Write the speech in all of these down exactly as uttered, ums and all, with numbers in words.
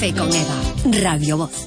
Café con Eva, Radio Voz.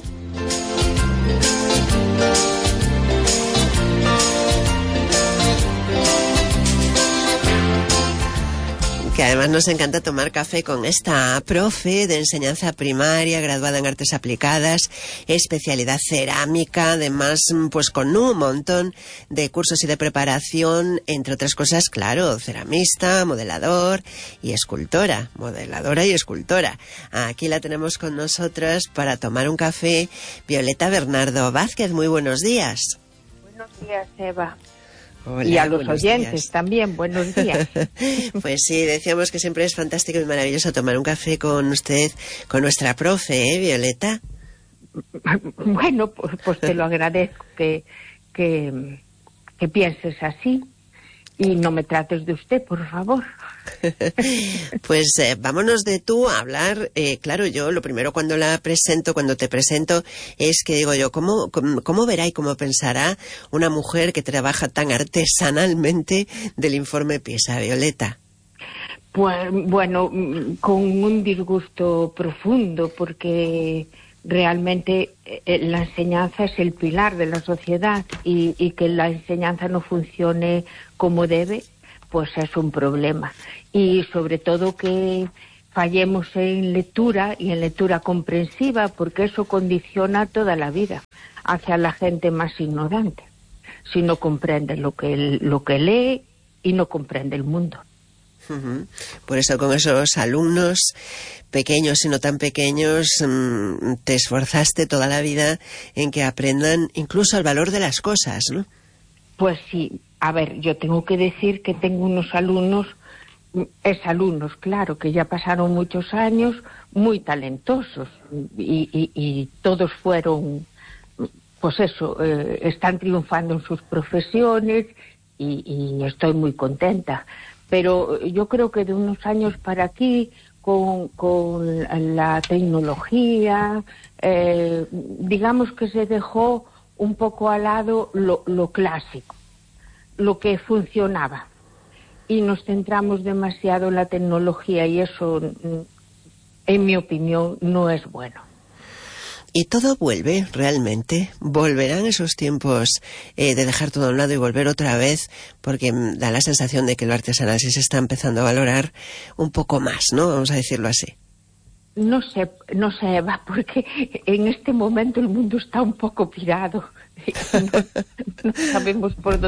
Que además nos encanta tomar café con esta profe de enseñanza primaria, graduada en artes aplicadas, especialidad cerámica, además pues con un montón de cursos y de preparación, entre otras cosas, claro, ceramista, modelador y escultora, modeladora y escultora. Aquí la tenemos con nosotras para tomar un café, Violeta Bernardo Vázquez. Muy buenos días. Buenos días, Eva. Hola, y a los oyentes días. También, buenos días. Pues sí, decíamos que siempre es fantástico y maravilloso tomar un café con usted, con nuestra profe, ¿eh, Violeta? Bueno, pues, pues te lo agradezco que, que, que pienses así y no me trates de usted, por favor. Pues eh, vámonos de tú a hablar. Eh, claro, yo lo primero cuando la presento, cuando te presento, es que digo yo, ¿cómo, cómo, cómo verá y cómo pensará una mujer que trabaja tan artesanalmente del informe PISA, Violeta? Pues bueno, con un disgusto profundo, porque realmente eh, la enseñanza es el pilar de la sociedad y, y que la enseñanza no funcione como debe, pues es un problema. Y sobre todo que fallemos en lectura y en lectura comprensiva, porque eso condiciona toda la vida hacia la gente más ignorante, si no comprende lo que, lo que lee y no comprende el mundo. Uh-huh. Por eso con esos alumnos pequeños y no tan pequeños mmm, te esforzaste toda la vida en que aprendan incluso el valor de las cosas, ¿no? Pues sí, a ver, yo tengo que decir que tengo unos alumnos, es alumnos, claro, que ya pasaron muchos años, muy talentosos y, y, y todos fueron, pues eso, eh, están triunfando en sus profesiones y, y estoy muy contenta. Pero yo creo que de unos años para aquí, con, con la tecnología, eh, digamos que se dejó un poco al lado lo, lo clásico, lo que funcionaba. Y nos centramos demasiado en la tecnología y eso, en mi opinión, no es bueno. ¿Y todo vuelve realmente? ¿Volverán esos tiempos eh, de dejar todo a un lado y volver otra vez? Porque da la sensación de que lo artesanal sí se está empezando a valorar un poco más, ¿no? Vamos a decirlo así. No sé, no sé, Eva, porque en este momento el mundo está un poco pirado. No, no sabemos por dónde